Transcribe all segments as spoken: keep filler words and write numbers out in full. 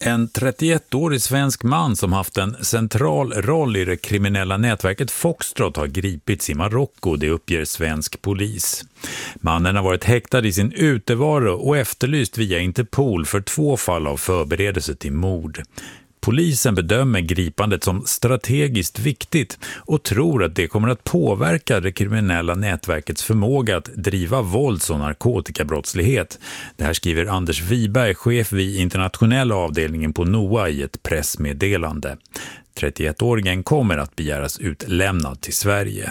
En trettioettårig svensk man som haft en central roll i det kriminella nätverket Foxtrot har gripits i Marocko, det uppger svensk polis. Mannen har varit häktad i sin utevaro och efterlyst via Interpol för två fall av förberedelse till mord. Polisen bedömer gripandet som strategiskt viktigt och tror att det kommer att påverka det kriminella nätverkets förmåga att driva vålds- och narkotikabrottslighet. Det här skriver Anders Wiberg, chef vid internationella avdelningen på NOA, i ett pressmeddelande. trettioettåringen kommer att begäras utlämnad till Sverige.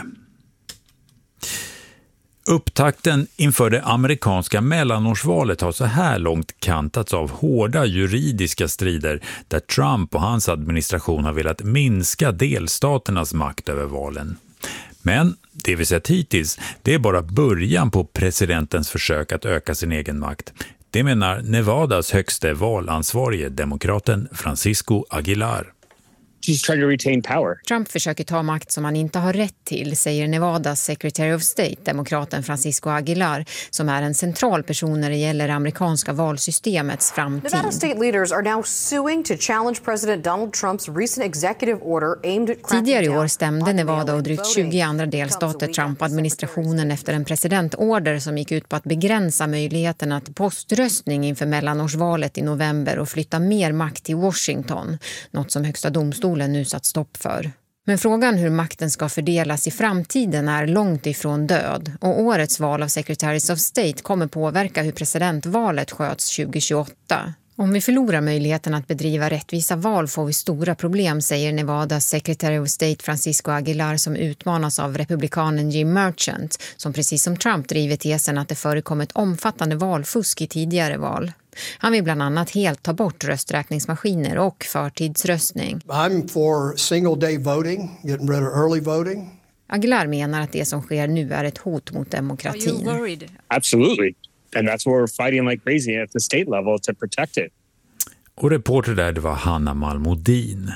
Upptakten inför det amerikanska mellanårsvalet har så här långt kantats av hårda juridiska strider där Trump och hans administration har velat minska delstaternas makt över valen. Men det vi sett hittills, det är bara början på presidentens försök att öka sin egen makt. Det menar Nevadas högste valansvarige, demokraten Francisco Aguilar. She's trying to retain power. Trump försöker ta makt som han inte har rätt till, säger Nevadas Secretary of State, demokraten Francisco Aguilar, som är en central person när det gäller det amerikanska valsystemets framtid. Nevada state leaders are now suing to challenge President Donald Trumps recent executive order aimed at cracking Tidigare i år down stämde Nevada och drygt tjugo andra delstater Trump-administrationen efter en presidentorder som gick ut på att begränsa möjligheterna till poströstning inför mellanårsvalet i november och flytta mer makt till Washington, något som högsta domstolen nu satt stopp för. Men frågan hur makten ska fördelas i framtiden är långt ifrån död, och årets val av Secretaries of State kommer påverka hur presidentvalet sköts tjugohundratjugoåtta. Om vi förlorar möjligheten att bedriva rättvisa val får vi stora problem, säger Nevadas Secretary of State Francisco Aguilar, som utmanas av republikanen Jim Merchant, som precis som Trump driver tesen att det förekommit omfattande valfusk i tidigare val. Han vill bland annat helt ta bort rösträkningsmaskiner och förtidsröstning. I'm for single day voting, getting rid of early voting. Aguilar menar att det som sker nu är ett hot mot demokratin. Absolutely. And that's why we're fighting like crazy at the state level to protect it. Och reporter där, det var Hanna Malmodin.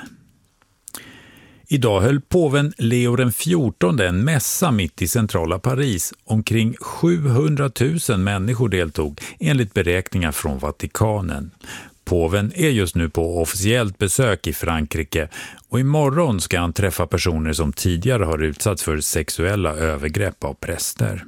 Idag höll påven Leo den fjortonde en mässa mitt i centrala Paris. Omkring sjuhundratusen människor deltog enligt beräkningar från Vatikanen. Påven är just nu på officiellt besök i Frankrike och imorgon ska han träffa personer som tidigare har utsatts för sexuella övergrepp av präster.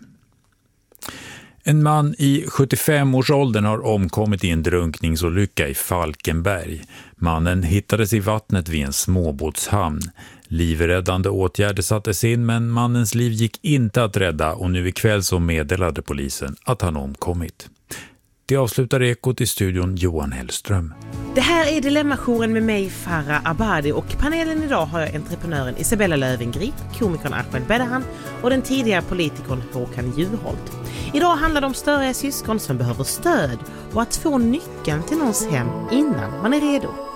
En man i sjuttiofem-årsåldern har omkommit i en drunkningsolycka i Falkenberg. Mannen hittades i vattnet vid en småbåtshamn. Livräddande åtgärder sattes in, men mannens liv gick inte att rädda och nu ikväll så meddelade polisen att han omkommit. Det avslutar Ekot, i studion Johan Hellström. Det här är Dilemma-jouren med mig, Farah Abadi, och panelen idag har jag entreprenören Isabella Löwengrip, komikern Ahmed Bedahan och den tidigare politikern Håkan Juholt. Idag handlar det om störiga syskon som behöver stöd och att få nyckeln till någons hem innan man är redo.